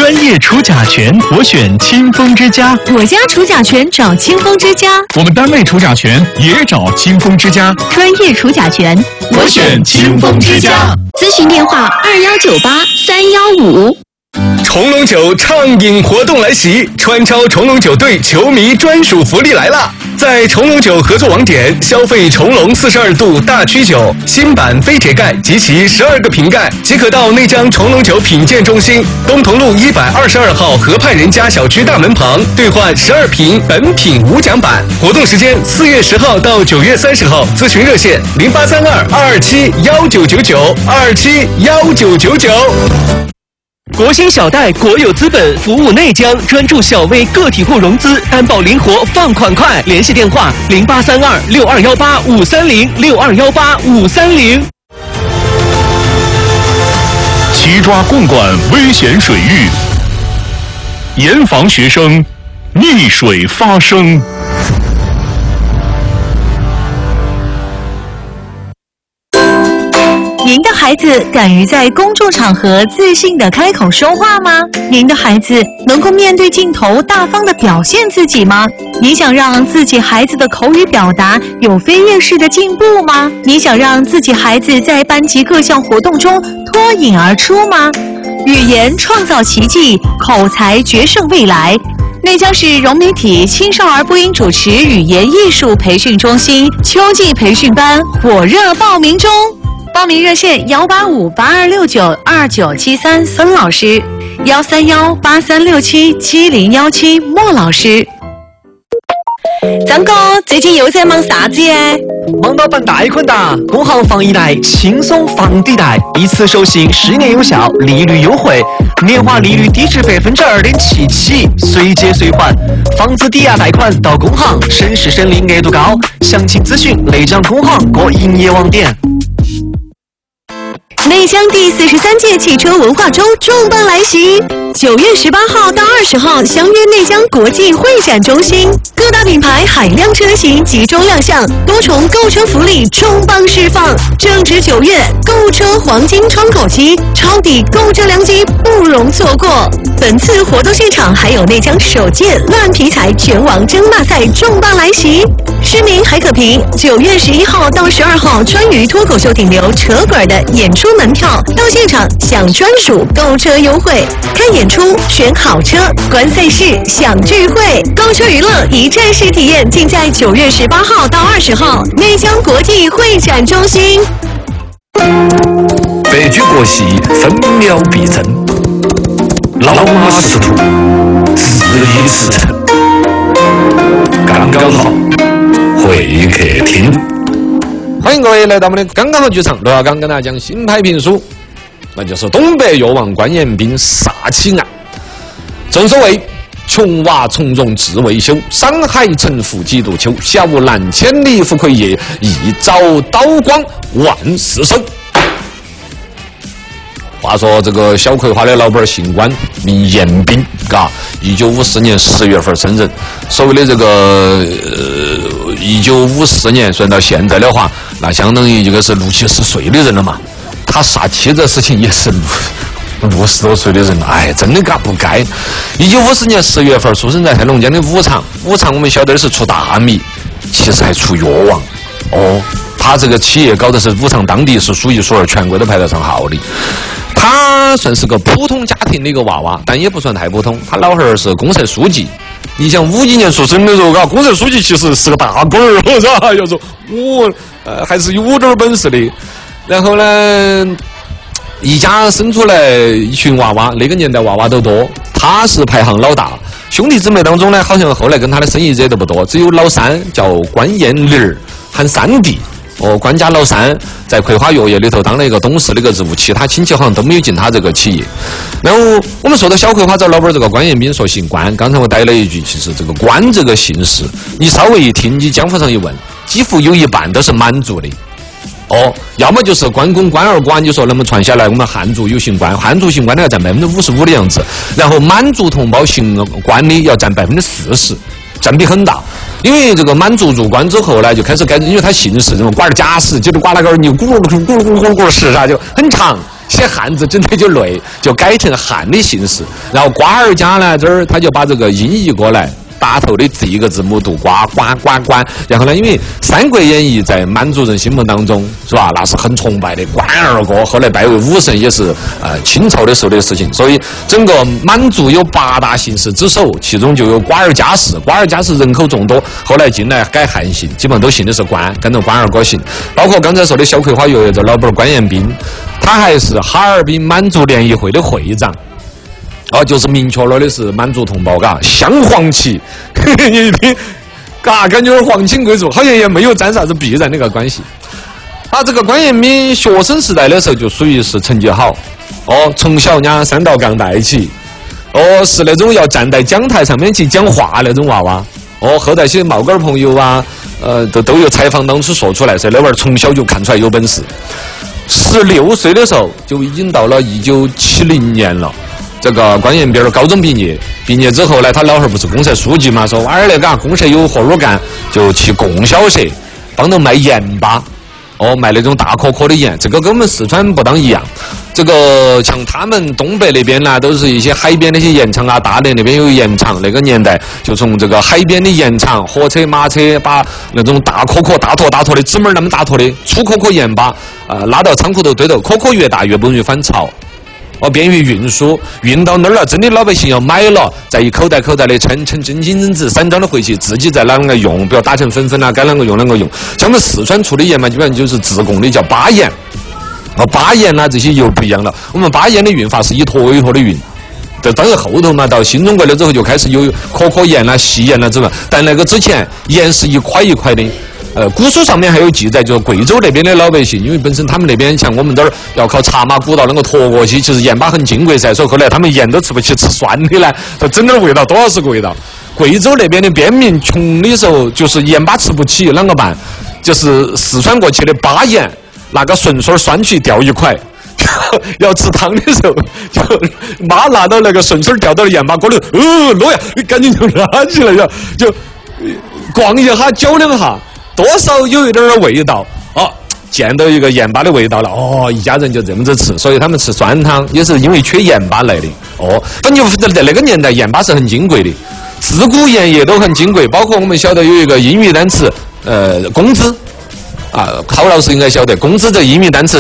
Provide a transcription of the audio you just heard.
专业除甲醛，我选清风之家。 我家除甲醛找清风之家。 我们单位除甲醛也找清风之家。 专业除甲醛， 我选清风之家。 咨询电话2198-315。 重龙酒畅饮活动来袭，川超重龙酒队球迷专属福利来了！在重龙酒合作网点消费重龙42度大曲酒新版非铁盖及其12个瓶盖，即可到内江重龙酒品鉴中心东同路122号河畔人家小区大门旁兑换12瓶本品无奖版。活动时间4月10号到9月30号，咨询热线0832-227-1999，227-1999。 国兴小贷国有资本服务内江，专注小微个体户融资，担保灵活，放款快。联系电话0832-6218-530，6218-530。 齐抓共管危险水域，严防学生溺水发生。 您的孩子敢于在公众场合自信地开口说话吗？您的孩子能够面对镜头大方地表现自己吗？你想让自己孩子的口语表达有飞跃式的进步吗？你想让自己孩子在班级各项活动中脱颖而出吗？语言创造奇迹，口才决胜未来。内江市融媒体青少儿播音主持语言艺术培训中心秋季培训班火热报名中。报名热线185-8269-2973孙老师，131-8367-7017莫老师。张哥，最近又在忙啥子耶？ 忙到办贷款哒！工行房一贷轻松房抵贷，一次授信10年有效，利率优惠，年化利率低至2.7%起，随借随还，房子抵押贷款到工行，省时省力，额度高。详情咨询内江工行各营业网点。 内江第43届汽车文化周重磅来袭，9月18号到20号相约内江国际会展中心，各大品牌海量车型集中亮相，多重购车福利重磅释放。正值9月，购车黄金窗口期，抄底购车良机不容错过。本次活动现场还有内江首届烂皮彩拳王争霸赛重磅来袭，市民还可凭9月11号到12号川渝脱口秀顶流扯滚的演出门票到现场享专属购车优惠，看演出选好车，观赛事享聚会，购车娱乐一站式体验，尽在9月18号到20号内江国际会展中心。 白驹过隙，分秒必争，老马识途，事已驰骋，刚刚好，会客厅。 欢迎各位来到我们的刚刚好剧场，罗小刚跟大家讲新派评书，那就是东北越王关彦斌杀妻案。正所谓穷娃从容自未休，山海沉浮几度秋，小兰千里赴魁夜，一朝刀光万事休。话说这个小葵花的老板姓关，名彦斌，嘎，1954年10月份生人。所谓的这个1954年算到现在的话，那相当于这个是60、70岁的人了嘛。他杀妻这事情也是60多岁的人了，哎，真的嘎不该。1954年10月份出生在黑龙江的武昌，武昌我们晓得是出大米，其实还出药王哦。他这个企业搞的是武昌当地是数一数二，全国都排得上号的。他算是个普通家庭的一个娃娃，但也不算太普通。他老汉儿是公社书记，你想51年出生的时候，嘎，公社书记其实是个大官儿，是吧？要说我还是有点本事的。然后呢，一家生出来一群娃娃，那个年代娃娃都多，他是排行老大。兄弟姊妹当中呢，好像后来跟他的生意惹得不多，只有老三叫关彦林，喊三弟。哦，关家老三在葵花药业里头当了一个董事的一个职务，其他亲戚好像都没有进他这个企业。然后我们说到小葵花枣老板这个关彦斌说姓关，刚才我带了一句，其实这个关这个姓氏，你稍微一听，你江湖上一问，几乎有一半都是满族的。哦，要么就是关公、关二关，你说那么传下来，我们汉族有姓关，汉族姓关的要占55%的样子，然后满族同胞姓关的要占40%。占比很大，因为这个满族入关之后呢，就开始因为他姓氏这种刮点假石，就是刮那个牛咕噜咕噜咕噜咕噜是啥，就很长， 写汉字整的就累，就改成汉的形式。然后瓜儿家呢，这儿他就把这个音译过来。打头的第一个字母读瓜瓜瓜瓜，然后呢，因为《三国演义》在满族人心目当中是吧，那是很崇拜的关二哥，后来拜为武神也是清朝的时候的事情，所以整个满族有8大姓氏之首，其中就有瓜尔佳氏，瓜尔佳氏人口众多，后来进来改汉姓，基本都姓的是关，跟着关二哥姓。包括刚才说的小葵花园这老板关彦斌，他还是哈尔滨满族联谊会的会长。就是明确了的是满族同胞，嘎，镶黄旗，你一听，嘎，感觉皇亲贵族，好像也没有沾啥子必然的个关系。这个关彦斌学生时代的时候就属于是成绩好，从小人家3道杠带起，是那种要站在讲台上面去讲话那种娃娃，后代些毛根朋友啊，都有采访当中说出来，所以那娃儿从小就看出来有本事。16岁的时候就已经到了1970年了。这个关彦斌高中毕业之后呢，他老汉儿不是公社书记嘛，说娃儿那个公社有活路干，就去供销社帮着卖盐巴，卖那种大颗颗的盐，这个跟我们四川不当一样。这个像他们东北那边呢，都是一些海边那些盐场啊，大连那边有盐场，那个年代就从这个海边的盐场，火车马车把那种大颗颗大坨的纸门那么大坨的粗颗颗盐巴拉到仓库头堆头，颗颗越大越不容易翻潮。便于运输，运到那儿了，真的老百姓要买了，再一口袋的称真金真纸3张的回去，自己再啷个用，比如打成粉啊，该啷个用啷个用。像我们四川出的盐嘛，基本上就是自贡的叫巴盐，巴盐这些又不一样了。我们巴盐的运法是一坨一坨的运，当然后头嘛，到新中国了之后就开始有颗盐啦、细盐啦之嘛，但那个之前盐是一块一块的。古书上面还有记载，就是贵州那边的老百姓，因为本身他们那边像我们这儿要靠茶马古道能够驮过去，其实盐巴很金贵噻，所以后来他们盐都吃不起，吃酸的呢，就整点味道多少是个味道。贵州那边的边民穷的时候，就是盐巴吃不起，啷个办？就是四川过去的巴盐，拿个顺水拴去吊一块。要吃汤的时候，就妈拿到那个顺水吊到盐巴锅里，落呀，赶紧就拿起来，就逛一下，搅2下。多少有一点味道见到一个盐巴的味道了，一家人就这么子吃，所以他们吃酸汤也是因为缺盐巴来的。反正在那个年代，盐巴是很金贵的，自古盐也都很金贵，包括我们晓得有一个英语单词，工资。郝老师应该晓得，工资这英语单词